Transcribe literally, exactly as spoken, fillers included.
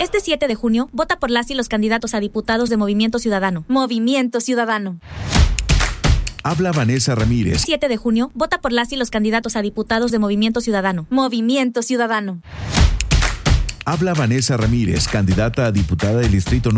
Este siete de junio, vota por las y los candidatos a diputados de Movimiento Ciudadano. Movimiento Ciudadano. Habla Vanessa Ramírez. siete de junio, vota por las y los candidatos a diputados de Movimiento Ciudadano. Movimiento Ciudadano. Habla Vanessa Ramírez, candidata a diputada del Distrito